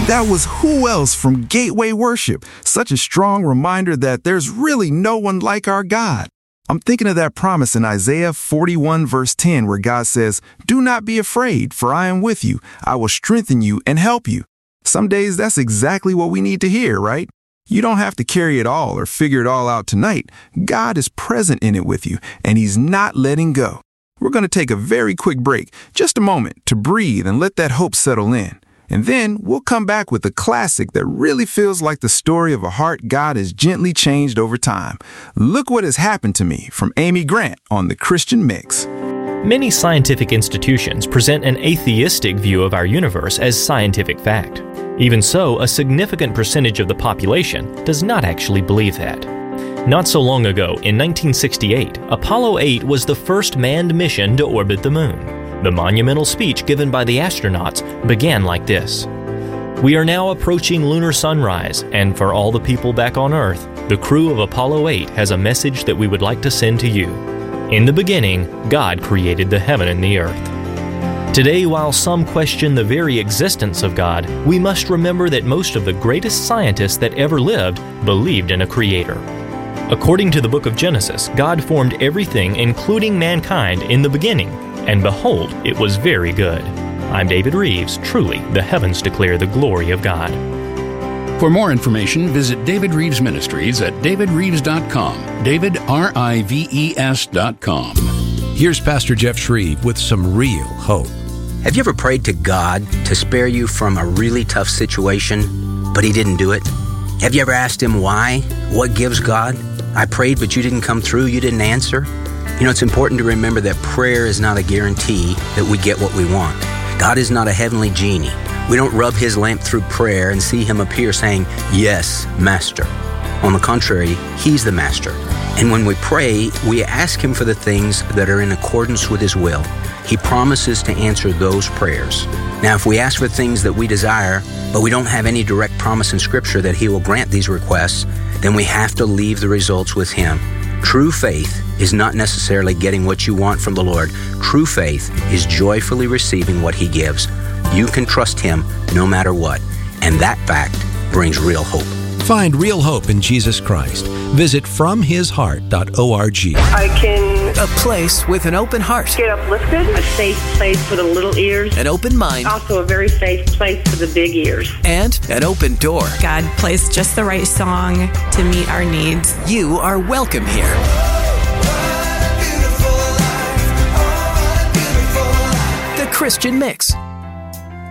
That was Who Else from Gateway Worship. Such a strong reminder that there's really no one like our God. I'm thinking of that promise in Isaiah 41 verse 10 where God says, "Do not be afraid, for I am with you. I will strengthen you and help you." Some days that's exactly what we need to hear, right? You don't have to carry it all or figure it all out tonight. God is present in it with you, and He's not letting go. We're going to take a very quick break, just a moment, to breathe and let that hope settle in. And then we'll come back with a classic that really feels like the story of a heart God has gently changed over time. Look What Has Happened to Me from Amy Grant on The Christian Mix. Many scientific institutions present an atheistic view of our universe as scientific fact. Even so, a significant percentage of the population does not actually believe that. Not so long ago, in 1968, Apollo 8 was the first manned mission to orbit the moon. The monumental speech given by the astronauts began like this: "We are now approaching lunar sunrise, and for all the people back on Earth, the crew of Apollo 8 has a message that we would like to send to you. In the beginning, God created the heaven and the earth." Today, while some question the very existence of God, we must remember that most of the greatest scientists that ever lived believed in a creator. According to the book of Genesis, God formed everything, including mankind, in the beginning, and behold, it was very good. I'm David Reeves. Truly, the heavens declare the glory of God. For more information, visit David Reeves Ministries at davidreeves.com. DavidRives.com. Here's Pastor Jeff Shreve with some real hope. Have you ever prayed to God to spare you from a really tough situation, but He didn't do it? Have you ever asked Him why? What gives God? I prayed, but you didn't come through, you didn't answer? You know, it's important to remember that prayer is not a guarantee that we get what we want. God is not a heavenly genie. We don't rub His lamp through prayer and see Him appear saying, "Yes, Master." On the contrary, He's the Master. And when we pray, we ask Him for the things that are in accordance with His will. He promises to answer those prayers. Now, if we ask for things that we desire, but we don't have any direct promise in Scripture that He will grant these requests, then we have to leave the results with Him. True faith is not necessarily getting what you want from the Lord. True faith is joyfully receiving what He gives. You can trust Him no matter what, and that fact brings real hope. Find real hope in Jesus Christ. Visit FromHisHeart.org. A place with an open heart. Get uplifted. A safe place for the little ears. An open mind. Also a very safe place for the big ears. And an open door. God plays just the right song to meet our needs. You are welcome here. The Christian Mix.